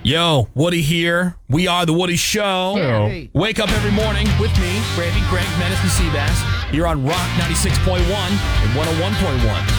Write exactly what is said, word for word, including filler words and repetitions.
Yo, Woody here. We are The Woody Show. Hey. Wake up every morning with me, Brandy, Greg, Menace, and Seabass, here on Rock ninety-six point one and one oh one point one.